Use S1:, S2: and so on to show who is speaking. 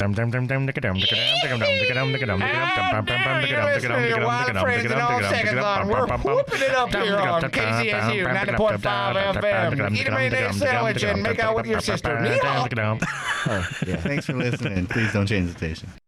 S1: You're listening to Wild Friends and All Seconds On. We're whooping it up here on KCSU 90.5 FM. Eat a mayonnaise sandwich and make out with your sister.
S2: Thanks for listening. Please don't change the station.